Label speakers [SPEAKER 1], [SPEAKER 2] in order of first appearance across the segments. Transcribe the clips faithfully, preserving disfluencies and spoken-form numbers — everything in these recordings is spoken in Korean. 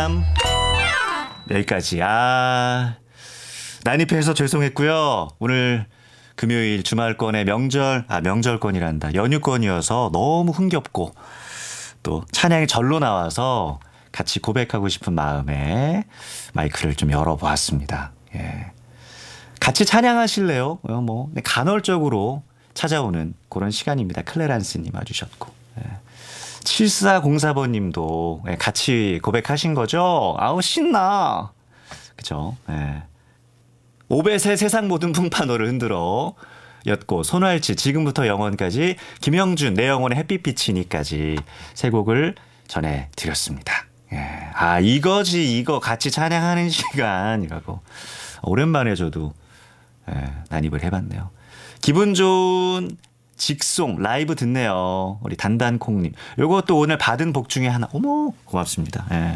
[SPEAKER 1] 빰. 여기까지. 아, 난입해서 죄송했고요. 오늘 금요일 주말권의 명절, 아, 명절권이란다. 연휴권이어서 너무 흥겹고 또 찬양이 절로 나와서 같이 고백하고 싶은 마음에 마이크를 좀 열어보았습니다. 예. 같이 찬양하실래요? 어, 뭐 간헐적으로 찾아오는 그런 시간입니다. 클레란스님 와주셨고. 예. 칠사공사 번님도 예, 같이 고백하신 거죠? 아우 신나. 그죠? 예. 오벳의 세상 모든 풍파노를 흔들어 였고 손활치 지금부터 영원까지 김영준 내 영혼의 햇빛비치니까지 세 곡을 전해드렸습니다. 예. 아 이거지 이거 같이 찬양하는 시간이라고 오랜만에 저도 예, 난입을 해봤네요. 기분 좋은 직송 라이브 듣네요. 우리 단단콩님. 요것도 오늘 받은 복 중에 하나. 어머 고맙습니다. 예.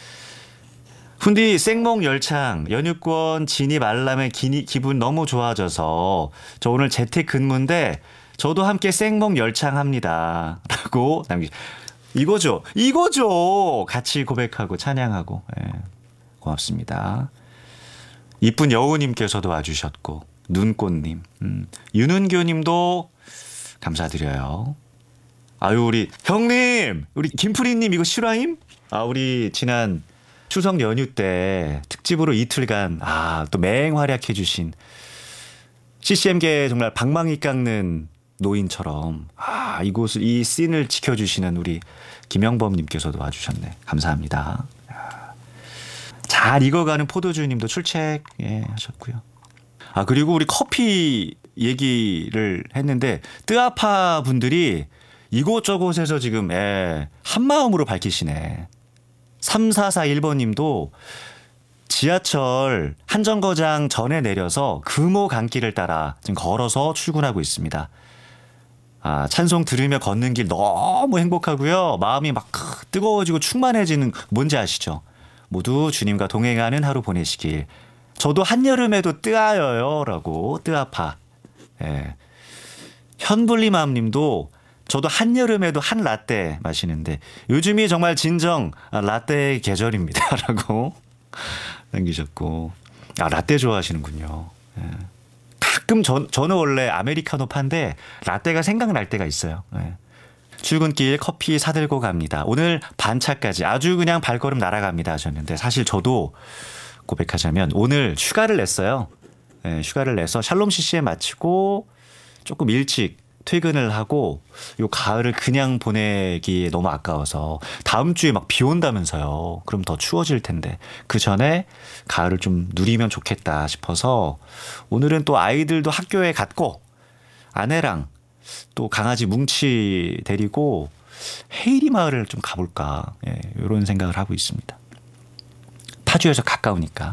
[SPEAKER 1] 훈디 생목 열창 연휴권 진입 알람에 기니, 기분 너무 좋아져서 저 오늘 재택근무인데 저도 함께 생목 열창합니다. 라고 남기. 이거죠. 이거죠. 같이 고백하고 찬양하고. 예. 고맙습니다. 이쁜 여우님께서도 와주셨고 눈꽃님, 음, 윤은교님도 감사드려요. 아유 우리 형님, 우리 김프리님 이거 실화임? 아 우리 지난 추석 연휴 때 특집으로 이틀간 아 또 맹활약해 주신 씨씨엠계 정말 방망이 깎는 노인처럼 아 이곳을 이 씬을 지켜주시는 우리 김영범님께서도 와주셨네. 감사합니다. 잘 익어가는 포도주님도 출첵 예, 하셨고요. 아 그리고 우리 커피 얘기를 했는데 뜨아파 분들이 이곳저곳에서 지금 예, 한마음으로 밝히시네. 삼사사일 번님도 지하철 한정거장 전에 내려서 금호 강길을 따라 지금 걸어서 출근하고 있습니다. 아, 찬송 들으며 걷는 길 너무 행복하고요. 마음이 막 뜨거워지고 충만해지는 뭔지 아시죠? 모두 주님과 동행하는 하루 보내시길. 저도 한여름에도 뜨아여요 라고 뜨아파. 예. 현블리맘님도 저도 한여름에도 한 라떼 마시는데 요즘이 정말 진정 라떼의 계절입니다 라고 남기셨고. 아 라떼 좋아하시는군요. 예. 가끔 저, 저는 원래 아메리카노 파인데 라떼가 생각날 때가 있어요. 예. 출근길 커피 사들고 갑니다. 오늘 반차까지 아주 그냥 발걸음 날아갑니다 하셨는데 사실 저도 고백하자면 오늘 휴가를 냈어요. 예, 휴가를 내서 샬롬 씨씨엠 마치고 조금 일찍 퇴근을 하고 요 가을을 그냥 보내기 너무 아까워서 다음 주에 막 비 온다면서요. 그럼 더 추워질 텐데 그 전에 가을을 좀 누리면 좋겠다 싶어서 오늘은 또 아이들도 학교에 갔고 아내랑 또 강아지 뭉치 데리고 헤이리 마을을 좀 가볼까 예, 이런 생각을 하고 있습니다. 파주에서 가까우니까.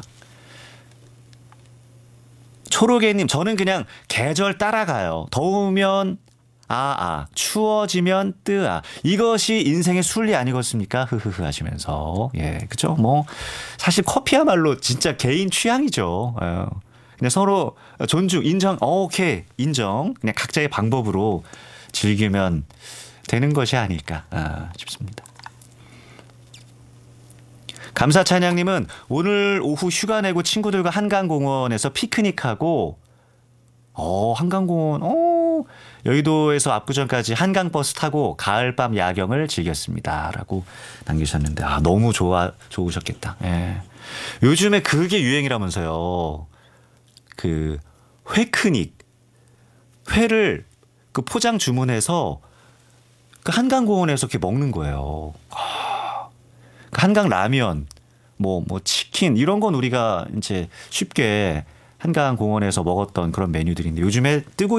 [SPEAKER 1] 초록애님 저는 그냥 계절 따라가요. 더우면 아아 아, 추워지면 뜨아 이것이 인생의 순리 아니겠습니까? 흐흐흐 하시면서 예 그죠? 뭐 사실 커피야말로 진짜 개인 취향이죠. 예. 그냥 서로 존중 인정 어, 오케이 인정 그냥 각자의 방법으로 즐기면 되는 것이 아닐까 아, 싶습니다. 감사찬양님은 오늘 오후 휴가 내고 친구들과 한강공원에서 피크닉하고 어 한강공원 어 여의도에서 압구정까지 한강버스 타고 가을밤 야경을 즐겼습니다 라고 남기셨는데 아 너무 좋아 좋으셨겠다. 예. 요즘에 그게 유행이라면서요. 그 회크닉 회를 그 포장 주문해서 그 한강공원에서 이렇게 먹는 거예요. 한강 라면, 뭐, 뭐, 치킨, 이런 건 우리가 이제 쉽게 한강 공원에서 먹었던 그런 메뉴들인데 요즘에 뜨고